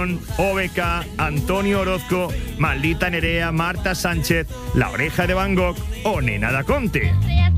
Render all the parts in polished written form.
OBK, Antonio Orozco, Maldita Nerea, Marta Sánchez, La Oreja de Van Gogh o Nena Da Conte.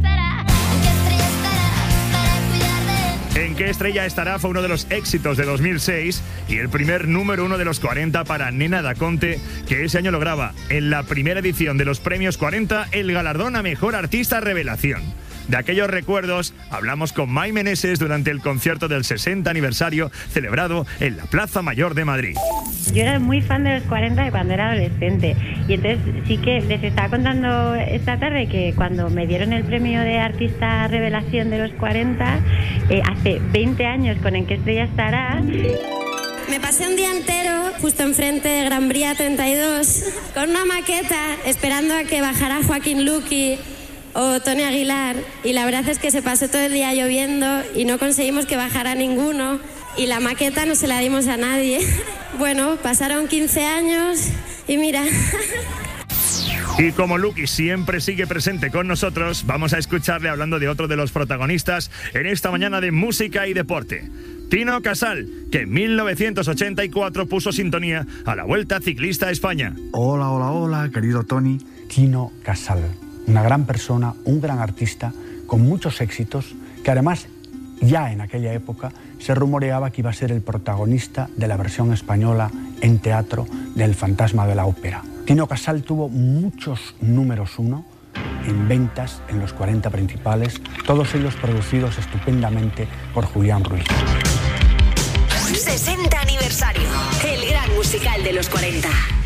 ¿En qué estrella estará? Fue uno de los éxitos de 2006 y el primer número 1 de los 40 para Nena Da Conte, que ese año lograba en la primera edición de los Premios 40 el galardón a Mejor Artista Revelación. De aquellos recuerdos hablamos con Mai Meneses durante el concierto del 60 aniversario celebrado en la Plaza Mayor de Madrid. Yo era muy fan de los 40 de cuando era adolescente y entonces sí que les estaba contando esta tarde que cuando me dieron el premio de Artista Revelación de los 40, hace 20 años con En qué estrella estará... Me pasé un día entero justo enfrente de Gran Vía 32 con una maqueta esperando a que bajara Joaquín Luqui o Tony Aguilar, y la verdad es que se pasó todo el día lloviendo y no conseguimos que bajara ninguno y la maqueta no se la dimos a nadie. Bueno, pasaron 15 años y mira. Y como Luqui siempre sigue presente con nosotros, vamos a escucharle hablando de otro de los protagonistas en esta mañana de música y deporte. Tino Casal, que en 1984 puso sintonía a la Vuelta Ciclista a España. Hola, hola, hola, querido Tony. Tino Casal, una gran persona, un gran artista, con muchos éxitos, que además ya en aquella época se rumoreaba que iba a ser el protagonista de la versión española en teatro del Fantasma de la Ópera. Tino Casal tuvo muchos números 1 en ventas en los 40 principales, todos ellos producidos estupendamente por Julián Ruiz. 60 aniversario, el gran musical de los 40.